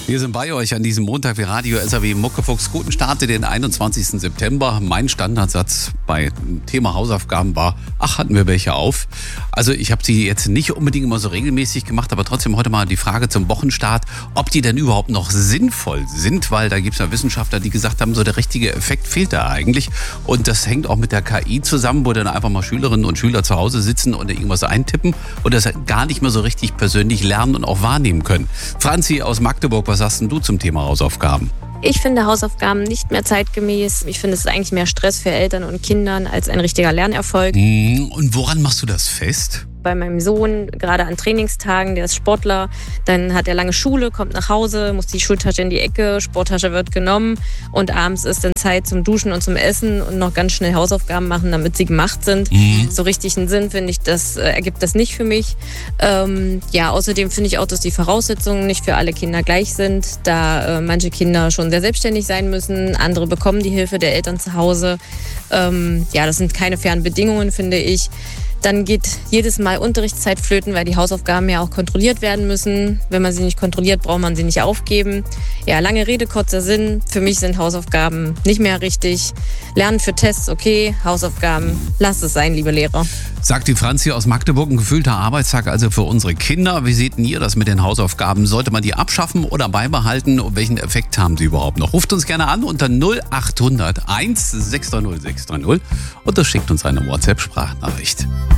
Wir sind bei euch an diesem Montag wie Radio SAW Muckefuchs. Guten Start in den 21. September. Mein Standardsatz bei Thema Hausaufgaben war, hatten wir welche auf. Also ich habe sie jetzt nicht unbedingt immer so regelmäßig gemacht, aber trotzdem heute mal die Frage zum Wochenstart, ob die denn überhaupt noch sinnvoll sind, weil da gibt es ja Wissenschaftler, die gesagt haben, so der richtige Effekt fehlt da eigentlich. Und das hängt auch mit der KI zusammen, wo dann einfach mal Schülerinnen und Schüler zu Hause sitzen und irgendwas eintippen und das gar nicht mehr so richtig persönlich lernen und auch wahrnehmen können. Franzi aus Magdeburg, was sagst denn du zum Thema Hausaufgaben? Ich finde Hausaufgaben nicht mehr zeitgemäß. Ich finde, es ist eigentlich mehr Stress für Eltern und Kindern als ein richtiger Lernerfolg. Und woran machst du das fest? Bei meinem Sohn, gerade an Trainingstagen, der ist Sportler, dann hat er lange Schule, kommt nach Hause, muss die Schultasche in die Ecke, Sporttasche wird genommen und abends ist dann Zeit zum Duschen und zum Essen und noch ganz schnell Hausaufgaben machen, damit sie gemacht sind. So richtig einen Sinn, finde ich, das ergibt das nicht für mich. Außerdem finde ich auch, dass die Voraussetzungen nicht für alle Kinder gleich sind, da manche Kinder schon sehr selbstständig sein müssen, andere bekommen die Hilfe der Eltern zu Hause. Das sind keine fairen Bedingungen, finde ich. Dann geht jedes Mal Unterrichtszeit flöten, weil die Hausaufgaben ja auch kontrolliert werden müssen. Wenn man sie nicht kontrolliert, braucht man sie nicht aufgeben. Ja, lange Rede, kurzer Sinn. Für mich sind Hausaufgaben nicht mehr richtig. Lernen für Tests, okay. Hausaufgaben, lasst es sein, liebe Lehrer. Sagt die Franzi aus Magdeburg, ein gefühlter Arbeitstag also für unsere Kinder. Wie seht ihr das mit den Hausaufgaben? Sollte man die abschaffen oder beibehalten? Und welchen Effekt haben sie überhaupt noch? Ruft uns gerne an unter 0800 1 630 630 und das schickt uns eine WhatsApp-Sprachnachricht.